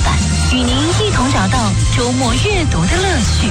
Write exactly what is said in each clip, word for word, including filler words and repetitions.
版，与您一同找到周末阅读的乐趣。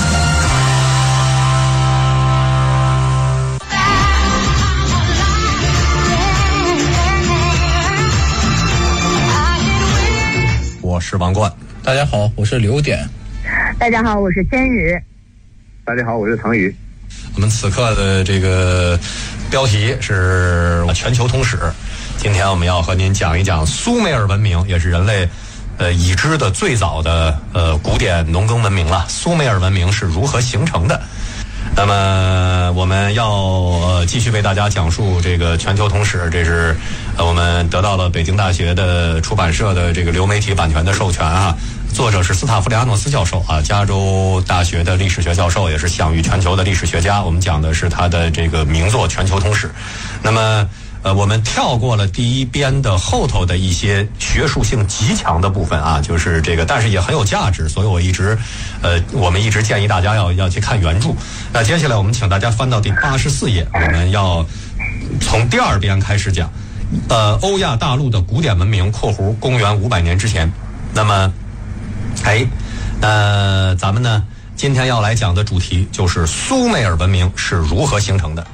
我是王冠， 大家好，我是刘典。 大家好，我是千羽。 大家好，我是唐宇。 我们此刻的这个标题是全球通史。今天我们要和您讲一讲苏美尔文明，也是人类呃已知的最早的呃古典农耕文明了。苏美尔文明是如何形成的？那么我们要呃继续为大家讲述这个全球通史，这是呃我们得到了北京大学的出版社的这个流媒体版权的授权啊。作者是斯塔夫利亚诺斯教授啊，加州大学的历史学教授，也是享誉全球的历史学家。我们讲的是他的这个名作《全球通史》。那么呃，我们跳过了第一编的后头的一些学术性极强的部分啊，就是这个，但是也很有价值，所以我一直，呃，我们一直建议大家要要去看原著。那接下来我们请大家翻到第八十四页，我们要从第二编开始讲，呃，欧亚大陆的古典文明（括弧公元五百年之前）。那么，哎，呃，咱们呢今天要来讲的主题就是苏美尔文明是如何形成的。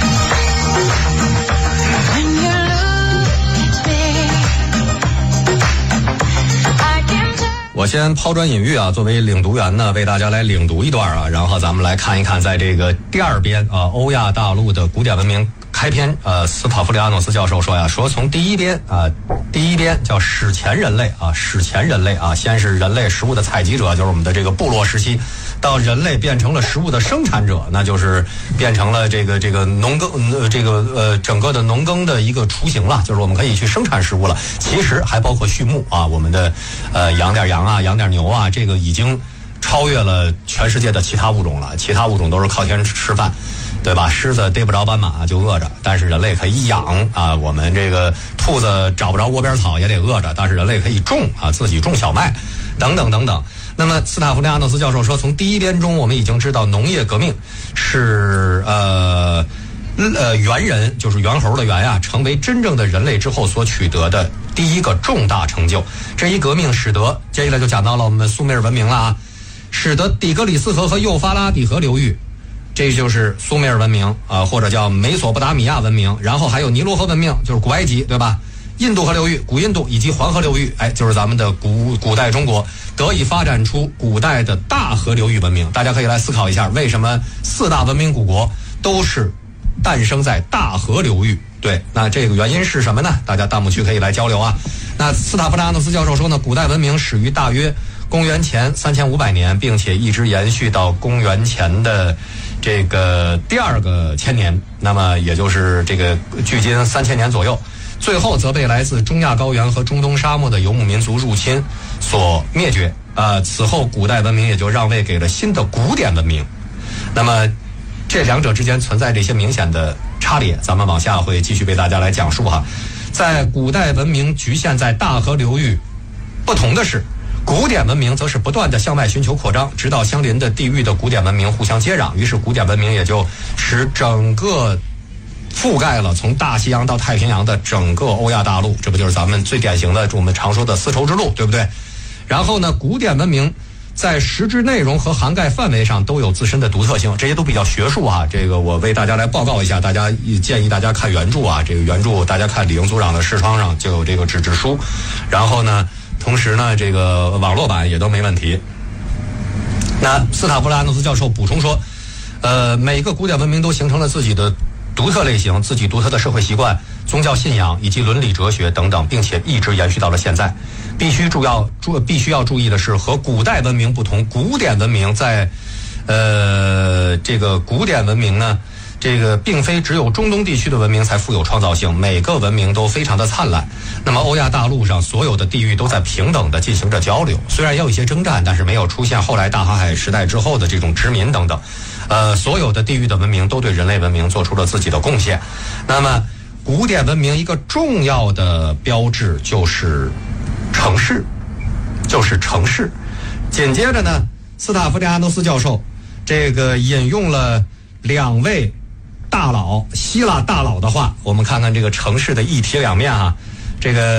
我先抛砖引玉啊，作为领读员呢，为大家来领读一段啊，然后咱们来看一看，在这个第二编啊，欧亚大陆的古典文明开篇，呃，斯塔夫利亚诺斯教授说呀，说从第一编啊，第一编叫史前人类啊，史前人类啊，先是人类食物的采集者，就是我们的这个部落时期，到人类变成了食物的生产者，那就是变成了这个这个农耕呃这个呃整个的农耕的一个雏形了，就是我们可以去生产食物了。其实还包括畜牧啊，我们的呃养点羊啊，养点牛啊，这个已经超越了全世界的其他物种了。其他物种都是靠天吃饭，对吧？狮子逮不着斑马就饿着，但是人类可以养啊。我们这个兔子找不着窝边草也得饿着，但是人类可以种啊，自己种小麦，等等等等。那么斯塔夫利亚诺斯教授说，从第一编中我们已经知道农业革命是呃呃猿人，就是猿猴的猿呀、啊，成为真正的人类之后所取得的第一个重大成就。这一革命使得，接下来就讲到了我们苏美尔文明了啊，使得底格里斯河和幼发拉底河流域，这就是苏美尔文明啊、呃，或者叫美索不达米亚文明。然后还有尼罗河文明，就是古埃及，对吧？印度河流域、古印度以及黄河流域，哎，就是咱们的古古代中国，得以发展出古代的大河流域文明。大家可以来思考一下，为什么四大文明古国都是诞生在大河流域？对，那这个原因是什么呢？大家弹幕区可以来交流啊。那斯塔夫利亚诺斯教授说呢，古代文明始于大约公元前三千五百年，并且一直延续到公元前的这个第二个千年，那么也就是这个距今三千年左右。最后则被来自中亚高原和中东沙漠的游牧民族入侵所灭绝。呃，此后古代文明也就让位给了新的古典文明。那么这两者之间存在这些明显的差别，咱们往下会继续为大家来讲述哈。在古代文明局限在大河流域，不同的是，古典文明则是不断的向外寻求扩张，直到相邻的地域的古典文明互相接壤，于是古典文明也就使整个覆盖了从大西洋到太平洋的整个欧亚大陆，这不就是咱们最典型的我们常说的丝绸之路，对不对？然后呢，古典文明在实质内容和涵盖范围上都有自身的独特性，这些都比较学术啊。这个我为大家来报告一下，大家建议大家看原著啊。这个原著大家看李英组长的视窗上就有这个纸质书，然后呢，同时呢，这个网络版也都没问题。那斯塔夫利亚诺斯教授补充说，呃，每个古典文明都形成了自己的独特类型、自己独特的社会习惯、宗教信仰以及伦理哲学等等，并且一直延续到了现在。必须注要注必须要注意的是，和古代文明不同，古典文明在呃这个古典文明呢，这个并非只有中东地区的文明才富有创造性，每个文明都非常的灿烂。那么欧亚大陆上所有的地域都在平等的进行着交流，虽然也有一些征战，但是没有出现后来大航海时代之后的这种殖民等等。呃，所有的地域的文明都对人类文明做出了自己的贡献。那么古典文明一个重要的标志就是城市，就是城市。紧接着呢，斯塔夫利亚诺斯教授这个引用了两位大佬希腊大佬的话，我们看看这个城市的一体两面啊，这个